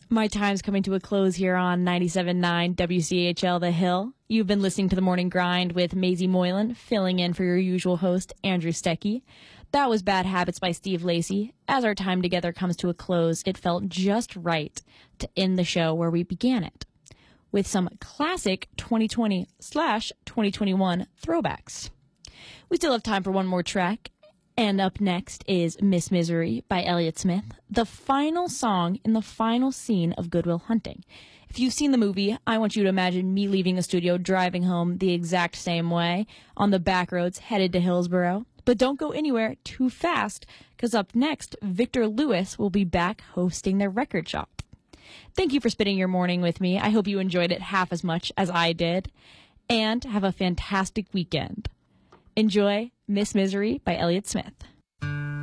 My time's coming to a close here on 97.9 WCHL The Hill. You've been listening to The Morning Grind with Maisie Moylan, filling in for your usual host, Andrew Stecky. That was Bad Habits by Steve Lacy. As our time together comes to a close, it felt just right to end the show where we began it, with some classic 2020/2021 throwbacks. We still have time for one more track. And up next is Miss Misery by Elliott Smith, the final song in the final scene of Good Will Hunting. If you've seen the movie, I want you to imagine me leaving the studio, driving home the exact same way, on the back roads headed to Hillsborough. But don't go anywhere too fast, because up next, Victor Lewis will be back hosting their record shop. Thank you for spending your morning with me. I hope you enjoyed it half as much as I did. And have a fantastic weekend. Enjoy Miss Misery by Elliott Smith.